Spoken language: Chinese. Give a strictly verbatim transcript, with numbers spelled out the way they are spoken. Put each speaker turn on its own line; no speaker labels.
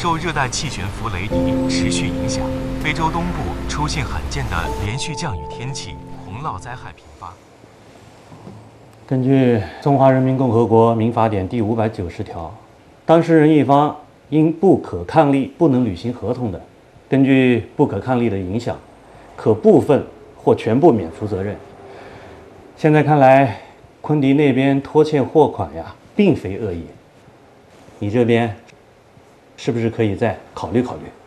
受热带气旋弗雷迪持续影响，非洲东部出现罕见的连续降雨天气，洪涝灾害频发。
根据《中华人民共和国民法典》第五百九十条，当事人一方因不可抗力不能履行合同的，根据不可抗力的影响，可部分或全部免负责任。现在看来，昆迪那边拖欠货款呀，并非恶意。你这边是不是可以再考虑考虑？